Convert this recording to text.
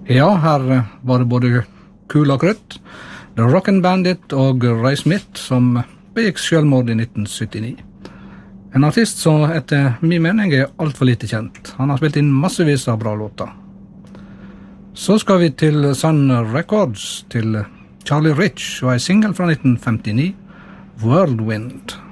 Ja, her var det både Kul og Krutt, The Rockin' Bandit og Ray Smith som begikk selvmord i 1979. En artist som etter min mening er alt for lite kjent. Han har spilt inn massevis av bra låter. Så skal vi til Sun Records, til Charlie Rich og en single fra 1959, Whirlwind.